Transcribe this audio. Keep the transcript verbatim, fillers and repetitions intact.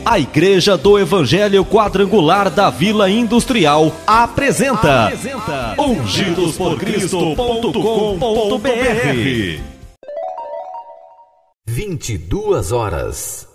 A Igreja do Evangelho Quadrangular da Vila Industrial apresenta, apresenta ungidos por cristo ponto com ponto br. vinte e duas horas.